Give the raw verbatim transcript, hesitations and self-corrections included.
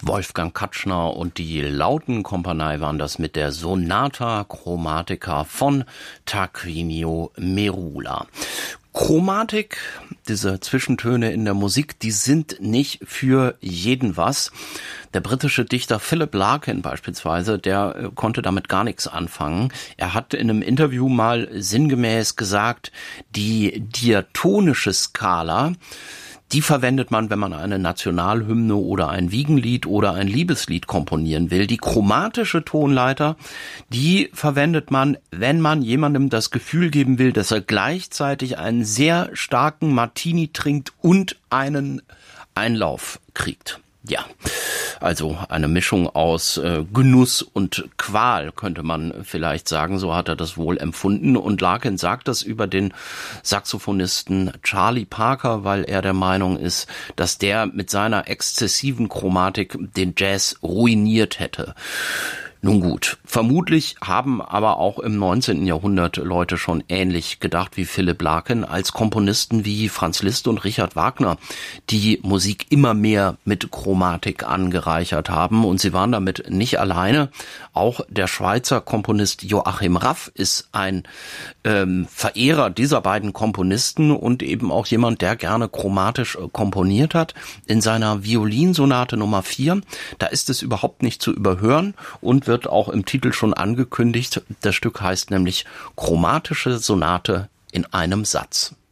Wolfgang Katschner und die Lautenkompanie waren das mit der Sonata Chromatica von Tarquinio Merula. Chromatik, diese Zwischentöne in der Musik, die sind nicht für jeden was. Der britische Dichter Philip Larkin beispielsweise, der konnte damit gar nichts anfangen. Er hat in einem Interview mal sinngemäß gesagt, die diatonische Skala, die verwendet man, wenn man eine Nationalhymne oder ein Wiegenlied oder ein Liebeslied komponieren will. Die chromatische Tonleiter, die verwendet man, wenn man jemandem das Gefühl geben will, dass er gleichzeitig einen sehr starken Martini trinkt und einen Einlauf kriegt. Ja, also eine Mischung aus äh, Genuss und Qual, könnte man vielleicht sagen. So hat er das wohl empfunden. Und Larkin sagt das über den Saxophonisten Charlie Parker, weil er der Meinung ist, dass der mit seiner exzessiven Chromatik den Jazz ruiniert hätte. Nun gut, vermutlich haben aber auch im neunzehnten Jahrhundert Leute schon ähnlich gedacht wie Philip Larkin, als Komponisten wie Franz Liszt und Richard Wagner die Musik immer mehr mit Chromatik angereichert haben. Und sie waren damit nicht alleine. Auch der Schweizer Komponist Joachim Raff ist ein ähm, Verehrer dieser beiden Komponisten und eben auch jemand, der gerne chromatisch äh, komponiert hat. In seiner Violinsonate Nummer vier, da ist es überhaupt nicht zu überhören und wird auch im Titel schon angekündigt. Das Stück heißt nämlich Chromatische Sonate in einem Satz.